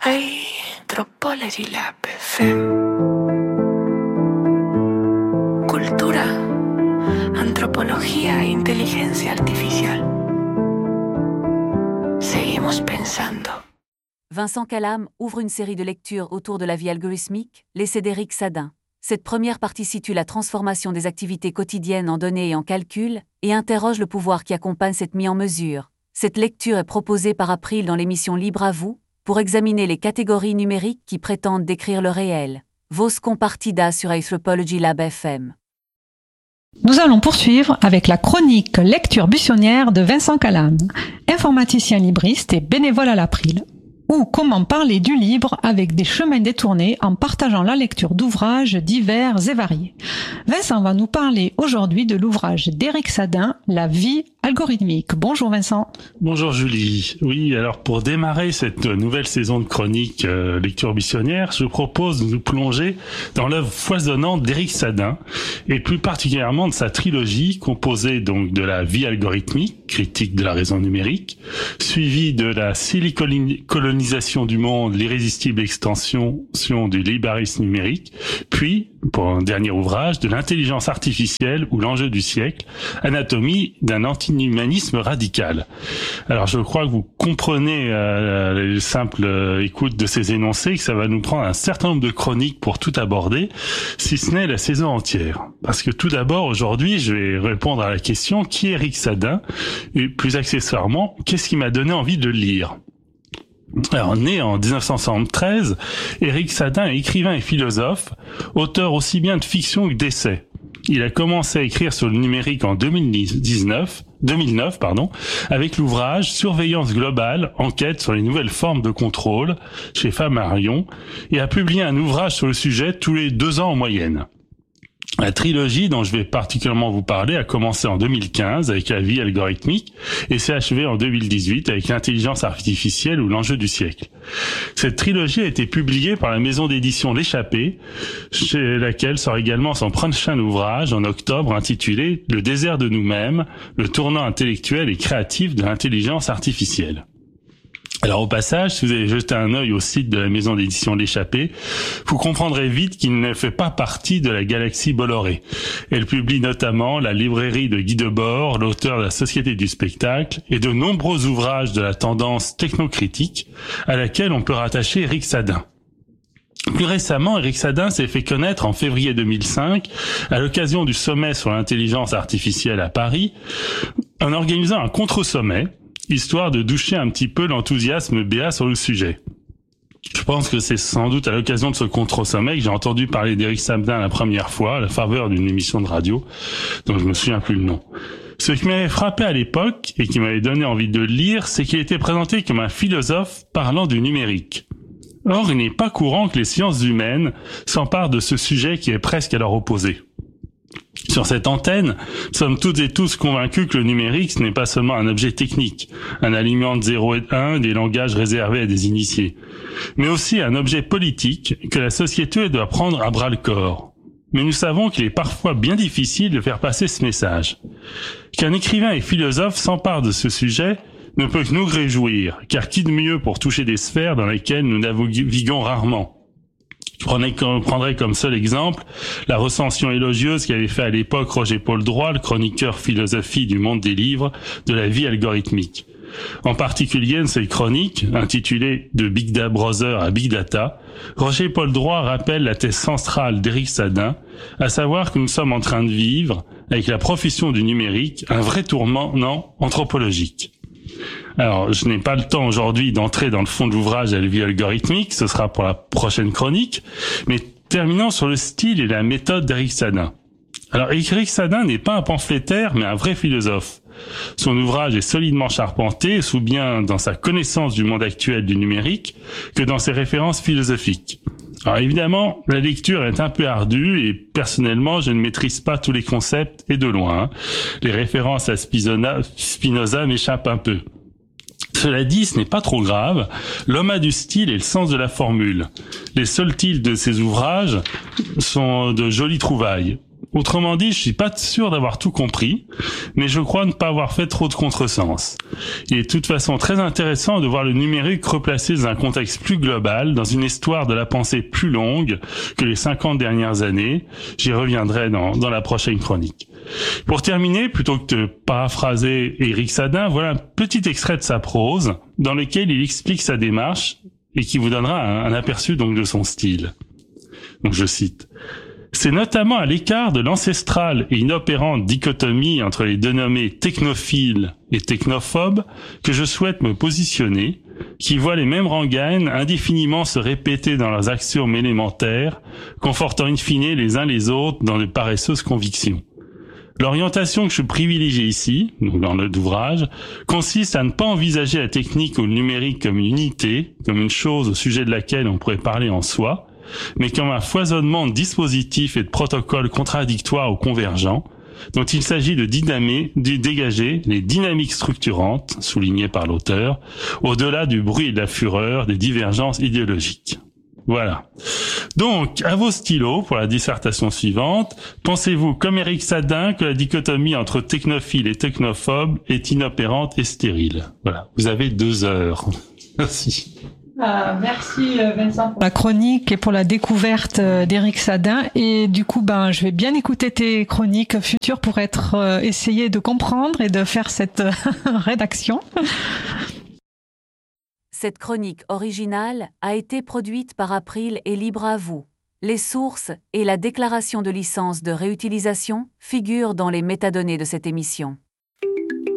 Anthropology Lab FM. Cultura, antropología e inteligencia artificial. Seguimos pensando. Vincent Calam ouvre une série de lectures autour de la vie algorithmique, l'essai d'Éric Sadin. Cette première partie situe la transformation des activités quotidiennes en données et en calcul, et interroge le pouvoir qui accompagne cette mise en mesure. Cette lecture est proposée par April dans l'émission Libre à vous, pour examiner les catégories numériques qui prétendent décrire le réel. Vos compartida sur Anthropology Lab FM. Nous allons poursuivre avec la chronique lecture buissonnière de Vincent Calam, informaticien libriste et bénévole à l'April. Ou comment parler du libre avec des chemins détournés en partageant la lecture d'ouvrages divers et variés. Vincent va nous parler aujourd'hui de l'ouvrage d'Éric Sadin, La vie algorithmique. Bonjour Vincent. Bonjour Julie. Oui, alors pour démarrer cette nouvelle saison de chronique lecture buissonnière, je propose de nous plonger dans l'œuvre foisonnante d'Éric Sadin et plus particulièrement de sa trilogie composée donc de La vie algorithmique, critique de la raison numérique, suivie de la colonisation du monde, l'irrésistible extension du libéralisme numérique, puis, pour un dernier ouvrage, de l'intelligence artificielle ou l'enjeu du siècle, anatomie d'un anti-humanisme radical. Alors je crois que vous comprenez la simple écoute de ces énoncés que ça va nous prendre un certain nombre de chroniques pour tout aborder, si ce n'est la saison entière. Parce que tout d'abord, aujourd'hui, je vais répondre à la question qui est Éric Sadin et plus accessoirement, qu'est-ce qui m'a donné envie de le lire. Alors, né en 1973, Éric Sadin est écrivain et philosophe, auteur aussi bien de fiction que d'essais. Il a commencé à écrire sur le numérique en 2009, avec l'ouvrage Surveillance globale, enquête sur les nouvelles formes de contrôle chez Flammarion, et a publié un ouvrage sur le sujet tous les 2 ans en moyenne. La trilogie dont je vais particulièrement vous parler a commencé en 2015 avec La vie algorithmique et s'est achevée en 2018 avec l'intelligence artificielle ou l'enjeu du siècle. Cette trilogie a été publiée par la maison d'édition L'Échappée, chez laquelle sort également son prochain ouvrage en octobre intitulé Le désert de nous-mêmes, le tournant intellectuel et créatif de l'intelligence artificielle. Alors au passage, si vous avez jeté un œil au site de la maison d'édition L'Échappée, vous comprendrez vite qu'il ne fait pas partie de la galaxie Bolloré. Elle publie notamment la librairie de Guy Debord, l'auteur de la Société du spectacle, et de nombreux ouvrages de la tendance technocritique, à laquelle on peut rattacher Éric Sadin. Plus récemment, Éric Sadin s'est fait connaître en février 2005, à l'occasion du sommet sur l'intelligence artificielle à Paris, en organisant un contre-sommet, histoire de doucher un petit peu l'enthousiasme béat sur le sujet. Je pense que c'est sans doute à l'occasion de ce contre-sommet que j'ai entendu parler d'Éric Sadin la première fois, à la faveur d'une émission de radio, dont je me souviens plus le nom. Ce qui m'avait frappé à l'époque, et qui m'avait donné envie de le lire, c'est qu'il était présenté comme un philosophe parlant du numérique. Or, il n'est pas courant que les sciences humaines s'emparent de ce sujet qui est presque à leur opposé. Sur cette antenne, nous sommes toutes et tous convaincus que le numérique, ce n'est pas seulement un objet technique, un aliment de 0 et 1, des langages réservés à des initiés, mais aussi un objet politique que la société doit prendre à bras-le-corps. Mais nous savons qu'il est parfois bien difficile de faire passer ce message. Qu'un écrivain et philosophe s'empare de ce sujet ne peut que nous réjouir, car qui de mieux pour toucher des sphères dans lesquelles nous naviguons rarement. Je prendrai comme seul exemple la recension élogieuse qu'avait fait à l'époque Roger Paul Droit, le chroniqueur philosophie du monde des livres, de La vie algorithmique. En particulier, dans cette chronique, intitulée « De Big Data Browser à Big Data », Roger Paul Droit rappelle la thèse centrale d'Éric Sadin, à savoir que nous sommes en train de vivre, avec la profession du numérique, un vrai tournant anthropologique. Alors, je n'ai pas le temps aujourd'hui d'entrer dans le fond de l'ouvrage à La vie algorithmique, ce sera pour la prochaine chronique, mais terminons sur le style et la méthode d'Éric Sadin. Alors, Éric Sadin n'est pas un pamphlétaire, mais un vrai philosophe. Son ouvrage est solidement charpenté, aussi bien dans sa connaissance du monde actuel du numérique que dans ses références philosophiques. Alors évidemment, la lecture est un peu ardue et personnellement, je ne maîtrise pas tous les concepts et de loin. Les références à Spinoza m'échappent un peu. Cela dit, ce n'est pas trop grave. L'homme a du style et le sens de la formule. Les seuls titres de ses ouvrages sont de jolies trouvailles. Autrement dit, je suis pas sûr d'avoir tout compris, mais je crois ne pas avoir fait trop de contresens. Il est de toute façon très intéressant de voir le numérique replacé dans un contexte plus global, dans une histoire de la pensée plus longue que les 50 dernières années. J'y reviendrai dans la prochaine chronique. Pour terminer, plutôt que de paraphraser Éric Sadin, voilà un petit extrait de sa prose, dans lequel il explique sa démarche et qui vous donnera un aperçu donc de son style. Donc je cite. C'est notamment à l'écart de l'ancestrale et inopérante dichotomie entre les dénommés technophiles et technophobes que je souhaite me positionner, qui voient les mêmes rengaines indéfiniment se répéter dans leurs axiomes élémentaires, confortant in fine les uns les autres dans de paresseuses convictions. L'orientation que je privilégie ici, donc dans l'ouvrage, consiste à ne pas envisager la technique ou le numérique comme une unité, comme une chose au sujet de laquelle on pourrait parler en soi, mais comme un foisonnement de dispositifs et de protocoles contradictoires ou convergents, dont il s'agit de dégager les dynamiques structurantes, soulignées par l'auteur, au-delà du bruit et de la fureur des divergences idéologiques. Voilà. Donc, à vos stylos pour la dissertation suivante. Pensez-vous, comme Éric Sadin, que la dichotomie entre technophile et technophobe est inopérante et stérile? Voilà. Vous avez 2 heures. Merci. Merci Vincent pour la chronique et pour la découverte d'Éric Sadin. Et du coup, je vais bien écouter tes chroniques futures pour essayer de comprendre et de faire cette rédaction. Cette chronique originale a été produite par April et libre à vous. Les sources et la déclaration de licence de réutilisation figurent dans les métadonnées de cette émission.